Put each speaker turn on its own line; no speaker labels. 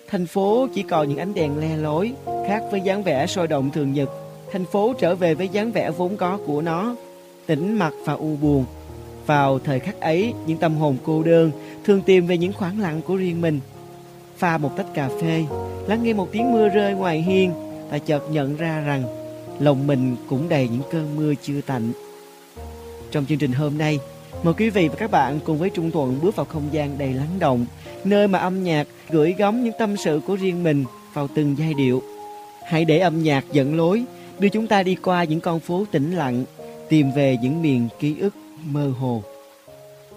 Thành phố chỉ còn những ánh đèn le lói, khác với dáng vẻ sôi động thường nhật. Thành phố trở về với dáng vẻ vốn có của nó, tĩnh mặc và u buồn. Vào thời khắc ấy, những tâm hồn cô đơn thường tìm về những khoảng lặng của riêng mình. Pha một tách cà phê, lắng nghe một tiếng mưa rơi ngoài hiên, ta chợt nhận ra rằng lòng mình cũng đầy những cơn mưa chưa tạnh. Trong chương trình hôm nay, mời quý vị và các bạn cùng với Trung Thuận bước vào không gian đầy lắng động, nơi mà âm nhạc gửi gắm những tâm sự của riêng mình vào từng giai điệu. Hãy để âm nhạc dẫn lối, đưa chúng ta đi qua những con phố tĩnh lặng, tìm về những miền ký ức mơ hồ.